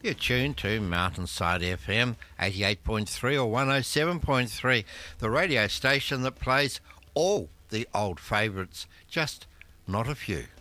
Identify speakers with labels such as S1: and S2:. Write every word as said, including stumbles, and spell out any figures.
S1: You're tuned to Mountainside F M, eighty-eight point three or one oh seven point three, the radio station that plays all the old favourites, just not a few.